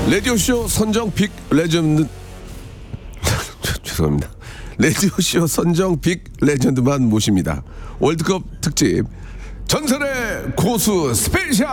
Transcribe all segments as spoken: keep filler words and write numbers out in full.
라디오쇼 선정 빅 레전드 죄송합니다. 라디오쇼 선정 빅 레전드만 모십니다. 월드컵 특집 전설의 고수 스페셜.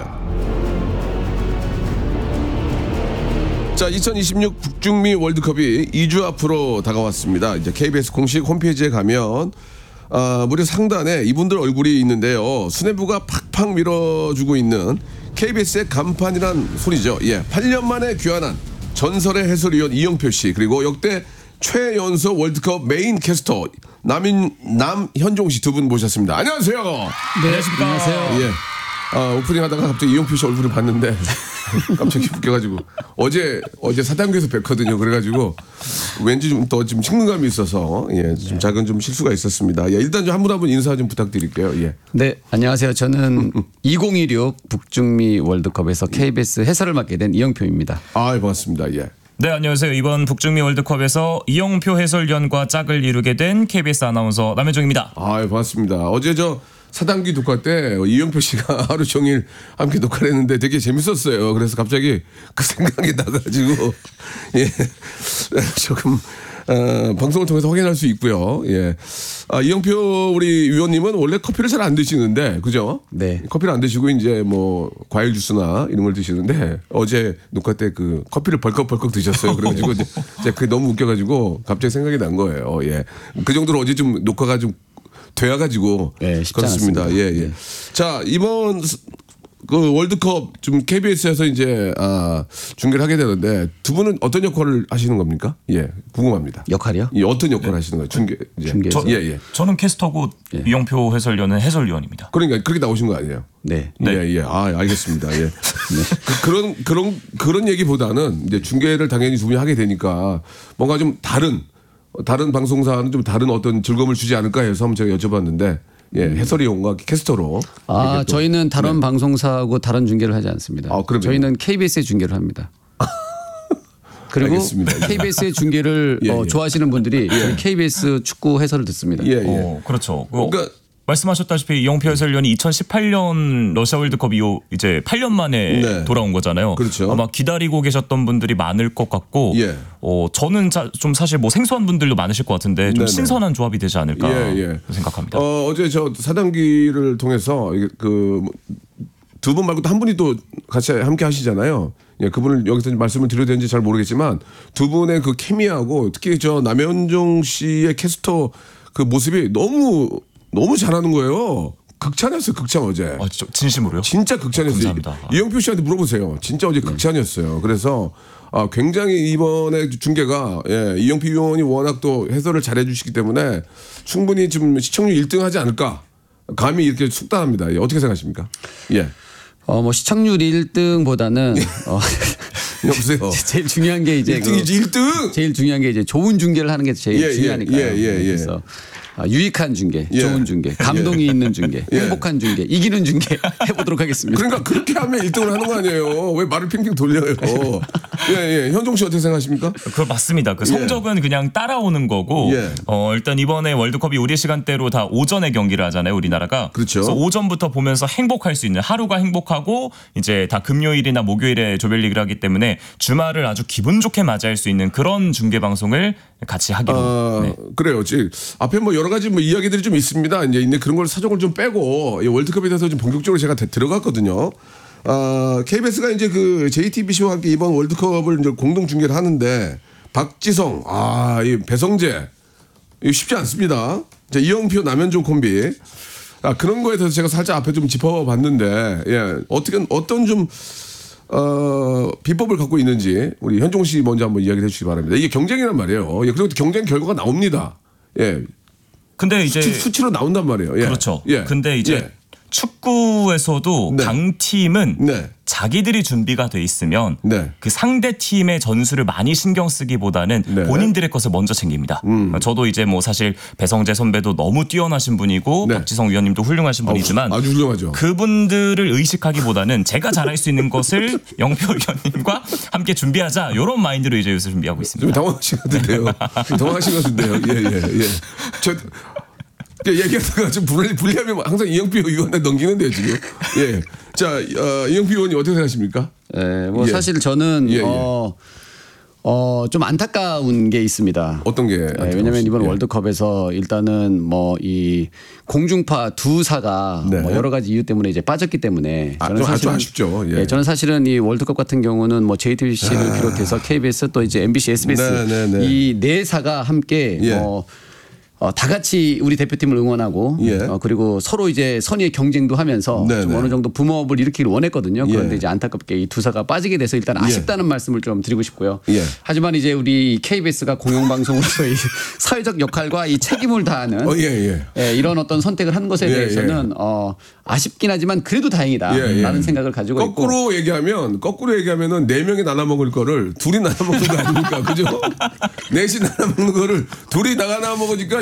자, 이천이십육 북중미 월드컵이 이 주 앞으로 다가왔습니다. 이제 케이비에스 공식 홈페이지에 가면 아, 무려 상단에 이분들 얼굴이 있는데요. 수뇌부가 팍팍 밀어주고 있는 케이비에스의 간판이란 소리죠. 예, 팔 년 만에 귀환한 전설의 해설위원 이영표 씨, 그리고 역대 최연소 월드컵 메인 캐스터 남인 남현종 씨 두 분 모셨습니다. 안녕하세요. 네, 안녕하십니까. 안녕하세요. 예. 아, 오프닝 하다가 갑자기 이영표 씨 얼굴을 봤는데 깜짝이 웃겨가지고 어제 어제 사당구에서 뵀거든요. 그래가지고 왠지 좀 더 좀 식는감이 있어서 예, 좀 네. 작은 좀 실수가 있었습니다. 예, 일단 좀 한 분 한 분 인사 좀 부탁드릴게요. 예. 네, 안녕하세요. 저는 이천이십육 북중미 월드컵에서 케이비에스 해설을 맡게 된 이영표입니다. 아, 예, 반갑습니다. 예. 네, 안녕하세요. 이번 북중미 월드컵에서 이영표 해설위원과 짝을 이루게 된 케이비에스 아나운서 남현종입니다. 아, 예, 반갑습니다. 어제 저 사단기 녹화 때 이영표 씨가 하루 종일 함께 녹화를 했는데 되게 재밌었어요. 그래서 갑자기 그 생각이 나가지고 예, 조금 어, 방송을 통해서 확인할 수 있고요. 예, 아, 이영표 우리 위원님은 원래 커피를 잘 안 드시는데, 그죠? 네. 커피를 안 드시고 이제 뭐 과일 주스나 이런 걸 드시는데 어제 녹화 때 그 커피를 벌컥벌컥 드셨어요. 그래가지고 이제 그게 너무 웃겨가지고 갑자기 생각이 난 거예요. 예, 그 정도로 어제 좀 녹화가 좀 돼가지고 네, 쉽지 그렇습니다. 않았습니다. 예, 예. 네. 자, 이번 그 월드컵 좀 케이비에스에서 이제 아, 중계를 하게 되는데 두 분은 어떤 역할을 하시는 겁니까? 예, 궁금합니다. 역할이요? 예, 어떤 역할을 하시는 거예요? 중계. 이제. 중계에서? 예, 예. 저는 캐스터고 예. 이영표 해설위원은 해설위원입니다. 그러니까 그렇게 나오신 거 아니에요? 네. 네. 예, 예. 아, 알겠습니다. 예. 네. 그, 그런 그런 그런 얘기보다는 이제 중계를 당연히 두 분이 하게 되니까 뭔가 좀 다른 다른 방송사는 좀 다른 어떤 즐거움을 주지 않을까 해서 한번 제가 여쭤봤는데, 예, 해설위원과 캐스터로. 아, 저희는 다른 네. 방송사하고 다른 중계를 하지 않습니다. 아, 그러면 저희는 케이비에스의 중계를 합니다. 그리고 알겠습니다. 케이비에스의 중계를 예, 어, 예. 좋아하시는 분들이 저희 케이비에스 축구 해설을 듣습니다. 예, 예. 어, 그렇죠. 그러니까 말씀하셨다시피 이영표 해설위원이 이천십팔 년 러시아 월드컵 이후 이제 팔 년 만에 네. 돌아온 거잖아요. 그렇죠. 아마 기다리고 계셨던 분들이 많을 것 같고, 예. 어, 저는 자, 좀 사실 뭐 생소한 분들도 많으실 것 같은데 좀 네네. 신선한 조합이 되지 않을까 예, 예. 생각합니다. 어, 어제 저 사단기를 통해서 그 두 분 말고 또 한 분이 또 같이 함께 하시잖아요. 예, 그분을 여기서 말씀을 드려야 되는지 잘 모르겠지만 두 분의 그 케미하고 특히 저 남현종 씨의 캐스터 그 모습이 너무 너무 잘하는 거예요. 극찬했어요, 극찬 어제. 아, 진짜 진심으로요? 진짜 극찬했어요. 감사합니다. 이영표 씨한테 물어보세요. 진짜 어제 극찬이었어요. 그래서 아, 굉장히 이번에 중계가 예, 이영표 위원이 워낙 또 해설을 잘해 주시기 때문에 충분히 좀 시청률 일 등 하지 않을까. 감히 이렇게 숙달합니다. 예, 어떻게 생각하십니까? 예. 어, 뭐 시청률 일 등보다는 어, 여보세요. 제일 중요한 게 이제 일 등이지 일 등. 제일 중요한 게 이제 좋은 중계를 하는 게 제일 예, 중요하니까요. 예, 예, 예. 그래서 아, 유익한 중계, 예. 좋은 중계, 감동이 예. 있는 중계, 예. 행복한 중계, 이기는 중계 해보도록 하겠습니다. 그러니까 그렇게 하면 일 등을 하는 거 아니에요. 왜 말을 핑핑 돌려요. 예, 예. 현종 씨 어떻게 생각하십니까? 그 맞습니다. 그 성적은 그냥 따라오는 거고, 예. 어, 일단 이번에 월드컵이 우리 시간대로 다 오전에 경기를 하잖아요, 우리나라가. 그렇죠. 그래서 오전부터 보면서 행복할 수 있는 하루가 행복하고 이제 다 금요일이나 목요일에 조별리그를 하기 때문에 주말을 아주 기분 좋게 맞이할 수 있는 그런 중계 방송을 같이 하기로. 아, 네. 그래요. 지금 앞에 뭐 여러 가지 뭐 이야기들이 좀 있습니다. 이제 있는 그런 걸 사정을 좀 빼고 이 월드컵에 대해서 좀 본격적으로 제가 대- 들어갔거든요. 아, 케이비에스가 이제 그 제이티비씨와 함께 이번 월드컵을 이제 공동 중계를 하는데 박지성, 아, 이 배성재 이거 쉽지 않습니다. 자, 이영표, 남현종 콤비. 아, 그런 거에 대해서 제가 살짝 앞에 좀 짚어봤는데, 예, 어떻게 어떤 좀 어, 비법을 갖고 있는지 우리 현종 씨 먼저 한번 이야기해 주시기 바랍니다. 이게 경쟁이란 말이에요. 예, 그리고 경쟁 결과가 나옵니다. 예, 근데 이제 수치, 수치로 나온단 말이에요. 예. 그렇죠. 예. 근데 이제 예. 축구에서도 네. 강팀은 네. 자기들이 준비가 돼 있으면 네. 그 상대 팀의 전술을 많이 신경 쓰기보다는 네. 본인들의 것을 먼저 챙깁니다. 저도 이제 뭐 사실 배성재 선배도 너무 뛰어나신 분이고 네. 박지성 위원님도 훌륭하신 분이지만 아주 훌륭하죠. 그분들을 의식하기보다는 제가 잘할 수 있는 것을 영표 위원님과 함께 준비하자 이런 마인드로 이제 요새 준비하고 좀 있습니다. 당황하신 것 같은데요. 좀 당황하신 것 같은데요. 예, 예, 예. 저, 그러니까 얘기하다가 좀 불리, 불리하면 항상 이영표 의원한테 넘기는데요, 지금. 예. 자, 어, 이영표 의원이 어떻게 생각하십니까? 예, 뭐 예. 사실 저는 예, 예. 어, 어, 좀 안타까운 게 있습니다. 어떤 게? 예, 왜냐하면 이번 예. 월드컵에서 일단은 뭐 이 공중파 두 사가 네. 뭐 여러 가지 이유 때문에 이제 빠졌기 때문에 아, 좀 아주 아쉽죠. 예. 예, 저는 사실은 이 월드컵 같은 경우는 뭐 제이티비씨를 비롯해서 케이비에스 또 이제 엠비씨, 에스비에스 네, 네, 네. 이 네 사가 함께 예. 뭐 어, 다 같이 우리 대표팀을 응원하고 예. 어, 그리고 서로 이제 선의의 경쟁도 하면서 네, 좀 네. 어느 정도 붐업을 일으키길 원했거든요. 그런데 예. 이제 안타깝게 이 두 사가 빠지게 돼서 일단 아쉽다는 말씀을 좀 드리고 싶고요. 예. 하지만 이제 우리 케이비에스가 공영방송으로서 이 사회적 역할과 이 책임을 다하는 어, 예, 예. 예, 이런 어떤 선택을 한 것에 예, 대해서는 어, 아쉽긴 하지만 그래도 다행이다라는 예, 예. 생각을 가지고 있고. 거꾸로 얘기하면 거꾸로 얘기하면은 네 명이 나눠 먹을 거를 둘이 나눠 먹는 거 아닙니까? 그죠? 넷이 나눠 먹는 거를 둘이 나눠 먹으니까